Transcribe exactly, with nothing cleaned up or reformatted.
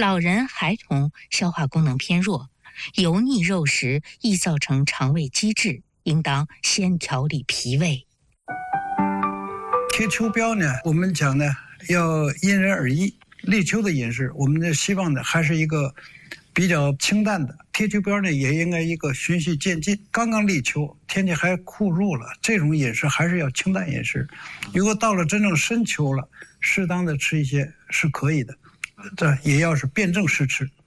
老人、孩童消化功能偏弱，油腻肉食易造成肠胃积滞，应当先调理脾胃。 贴秋膘呢，我们讲呢要因人而异。立秋的饮食，我们的希望呢还是一个比较清淡的。贴秋膘呢也应该一个循序渐进。刚刚立秋，天气还酷热了，这种饮食还是要清淡饮食。如果到了真正深秋了，适当的吃一些是可以的，这也要是辨证施吃。